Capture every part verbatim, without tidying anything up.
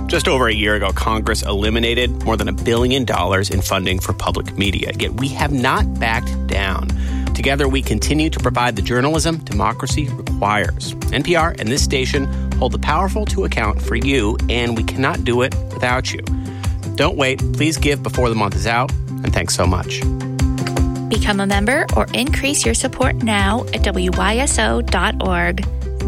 Just over a year ago, Congress eliminated more than a billion dollars in funding for public media, yet we have not backed down. Together, we continue to provide the journalism democracy requires. N P R and this station hold the powerful to account for you, and we cannot do it without you. Don't wait. Please give before the month is out, and thanks so much. Become a member or increase your support now at W Y S O dot org.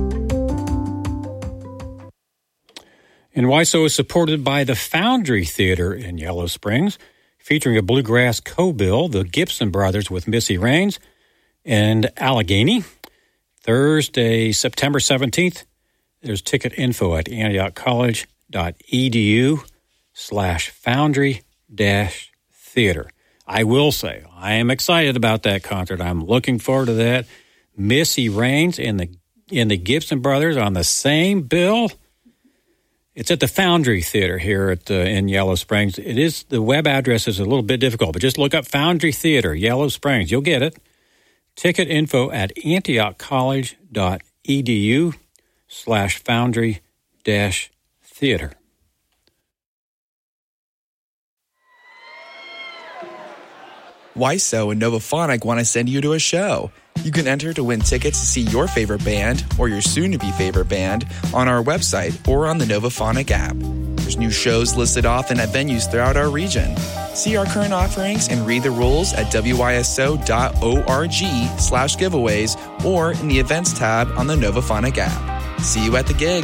And Y S O is supported by the Foundry Theater in Yellow Springs, featuring a bluegrass co-bill, the Gibson Brothers with Missy Raines and Allegheny. Thursday, September seventeenth, there's ticket info at antioch college dot e d u slash foundry dash theater. I will say, I am excited about that concert. I'm looking forward to that. Missy Raines and the, and the Gibson Brothers on the same bill. It's at the Foundry Theater here at uh, in Yellow Springs. It is the web address is a little bit difficult, but just look up Foundry Theater, Yellow Springs. You'll get it. Ticket info at antioch college dot e d u slash foundry dash theater. Y S O and Novaphonic want to send you to a show. You can enter to win tickets to see your favorite band or your soon-to-be favorite band on our website or on the Novaphonic app. There's new shows listed off and at venues throughout our region. See our current offerings and read the rules at w y s o dot org slash giveaways or in the events tab on the Novaphonic app. See you at the gig.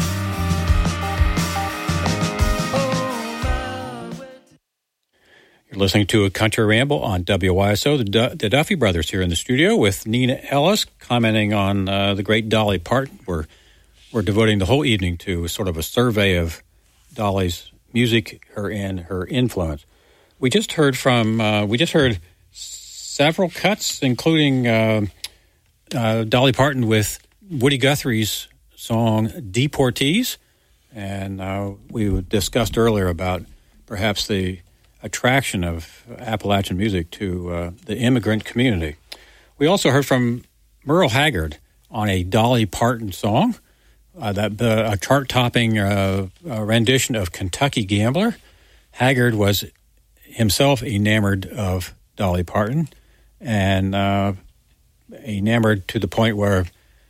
You're listening to a Country Ramble on W Y S O. The, du- the Duffy Brothers here in the studio with Nina Ellis commenting on uh, the great Dolly Parton. We're, we're devoting the whole evening to sort of a survey of Dolly's music, her and her influence. We just heard from, uh, we just heard several cuts, including uh, uh, Dolly Parton with Woody Guthrie's song Deportees. And uh, we discussed earlier about perhaps the attraction of Appalachian music to uh, the immigrant community. We also heard from Merle Haggard on a Dolly Parton song, uh, that uh, a chart-topping uh, uh, rendition of Kentucky Gambler. Haggard was himself enamored of Dolly Parton and uh, enamored to the point where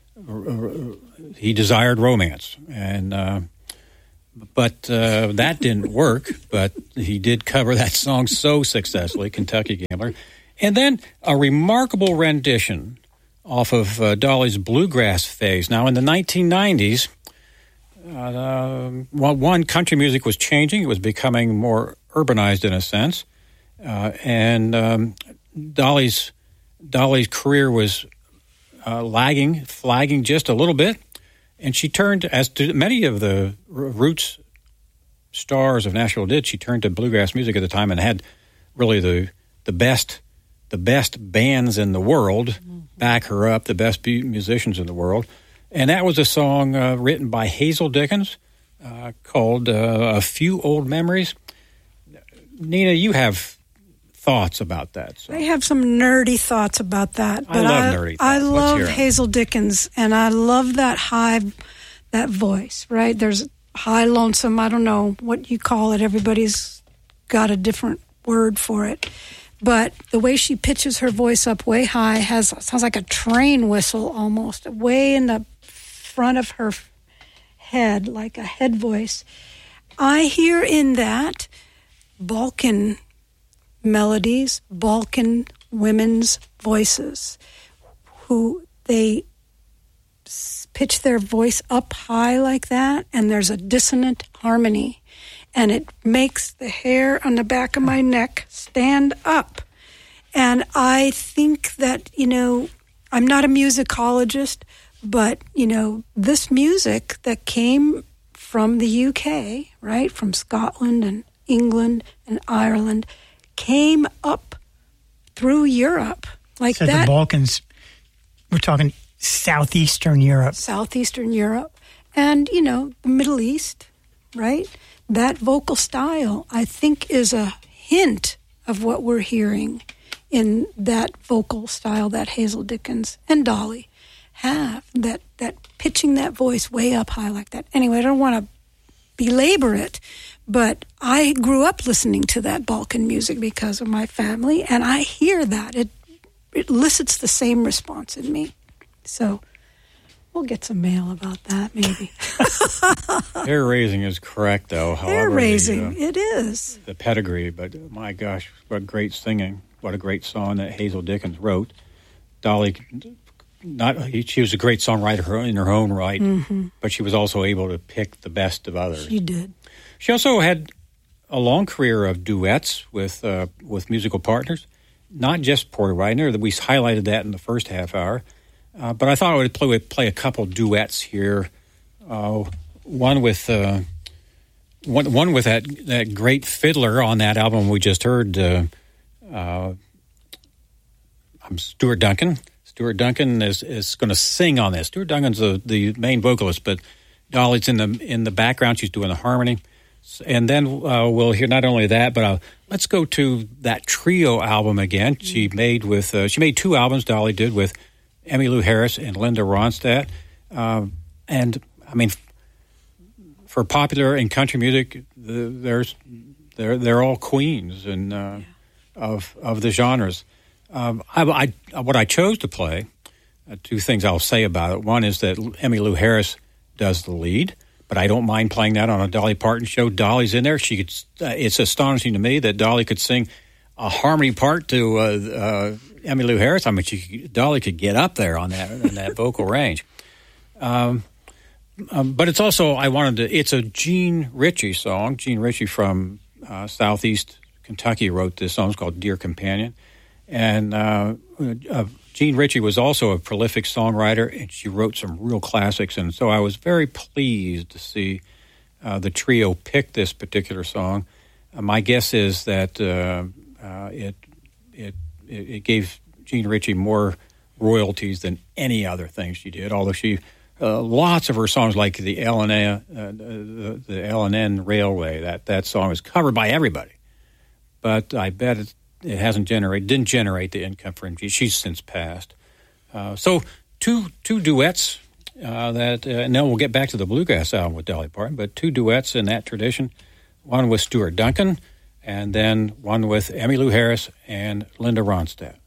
he desired romance. And uh, But uh, that didn't work, but he did cover that song so successfully, Kentucky Gambler. And then a remarkable rendition off of uh, Dolly's bluegrass phase. Now, in the nineteen nineties, uh, well, one, country music was changing. It was becoming more urbanized in a sense. Uh, and um, Dolly's, Dolly's career was uh, lagging, flagging just a little bit. And she turned, as to many of the roots stars of Nashville did, she turned to bluegrass music at the time and had really the the best the best bands in the world mm-hmm. back her up, the best musicians in the world. And that was a song uh, written by Hazel Dickens uh, called uh, A Few Old Memories. Nina, you have thoughts about that. So. I have some nerdy thoughts about that. But I love I, nerdy thoughts. I love Let's hear Hazel Dickens, and I love that high, that voice, right? There's high lonesome, I don't know what you call it. Everybody's got a different word for it. But the way she pitches her voice up way high has sounds like a train whistle almost, way in the front of her head, like a head voice. I hear in that Balkan melodies, Balkan women's voices, who they pitch their voice up high like that, and there's a dissonant harmony, and it makes the hair on the back of my neck stand up. And I think that, you know, I'm not a musicologist, but, you know, this music that came from the U K, right, from Scotland and England and Ireland, came up through Europe like so that. The Balkans, we're talking southeastern Europe. Southeastern Europe. And, you know, the Middle East, right? That vocal style, I think, is a hint of what we're hearing in that vocal style that Hazel Dickens and Dolly have, that, that pitching that voice way up high like that. Anyway, I don't want to belabor it, But I grew up listening to that Balkan music because of my family, and I hear that. It, it elicits the same response in me. So we'll get some mail about that, maybe. Hair raising is correct, though. Hair raising, the, uh, it is. The pedigree, but my gosh, what great singing. What a great song that Hazel Dickens wrote. Dolly, not she was a great songwriter in her own right, mm-hmm. but she was also able to pick the best of others. She did. She also had a long career of duets with uh, with musical partners, not just Porter Widener. We highlighted that in the first half hour, uh, but I thought I would play, play a couple duets here. Uh, one with uh, one one with that that great fiddler on that album we just heard. Uh, uh, I'm Stuart Duncan. Stuart Duncan is, is going to sing on this. Stuart Duncan's the, the main vocalist, but Dolly's in the in the background. She's doing the harmony. And then uh, we'll hear not only that, but uh, let's go to that trio album again. Mm-hmm. She made with uh, she made two albums. Dolly did with Emmylou Harris and Linda Ronstadt. Um, and I mean, for popular and country music, the, there's they're they're all queens and uh, yeah. of of the genres. Um, I, I what I chose to play. Uh, two things I'll say about it. One is that Emmylou Harris does the lead. But I don't mind playing that on a Dolly Parton show. Dolly's in there. She could. Uh, it's astonishing to me that Dolly could sing a harmony part to uh, uh, Emmylou Harris. I mean, she, Dolly could get up there on that on that vocal range. Um, um, but it's also I wanted to. It's a Gene Ritchie song. Gene Ritchie from uh, Southeast Kentucky wrote this song. It's called "Dear Companion," and uh, uh, Gene Ritchie was also a prolific songwriter, and she wrote some real classics. And so I was very pleased to see uh, the trio pick this particular song. Uh, my guess is that uh, uh, it, it it gave Gene Ritchie more royalties than any other thing she did. Although she, uh, lots of her songs, like the L and N, uh, the, the L and N Railway, that that song was covered by everybody. But I bet it. It hasn't generated, didn't generate the income for him. She's since passed. Uh, so two two duets uh, that, uh, and then we'll get back to the bluegrass album with Dolly Parton. But two duets in that tradition, one with Stuart Duncan, and then one with Emmylou Harris and Linda Ronstadt.